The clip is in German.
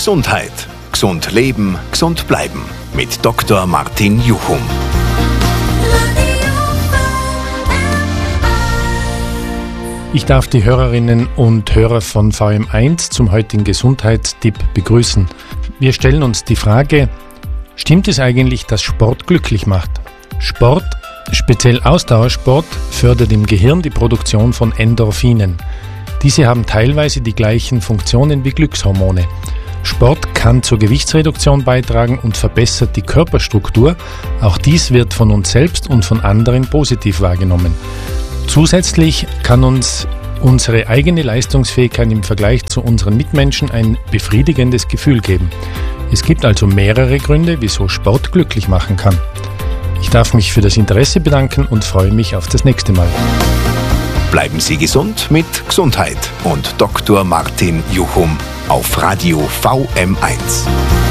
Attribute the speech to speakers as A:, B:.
A: Gesundheit. Gesund leben, gesund bleiben. Mit Dr. Martin Juchum.
B: Ich darf die Hörerinnen und Hörer von VM1 zum heutigen Gesundheitstipp begrüßen. Wir stellen uns die Frage: Stimmt es eigentlich, dass Sport glücklich macht? Sport, speziell Ausdauersport, fördert im Gehirn die Produktion von Endorphinen. Diese haben teilweise die gleichen Funktionen wie Glückshormone. Sport kann zur Gewichtsreduktion beitragen und verbessert die Körperstruktur. Auch dies wird von uns selbst und von anderen positiv wahrgenommen. Zusätzlich kann uns unsere eigene Leistungsfähigkeit im Vergleich zu unseren Mitmenschen ein befriedigendes Gefühl geben. Es gibt also mehrere Gründe, wieso Sport glücklich machen kann. Ich darf mich für das Interesse bedanken und freue mich auf das nächste Mal.
A: Bleiben Sie gesund mit Gesundheit und Dr. Martin Juchum auf Radio VM1.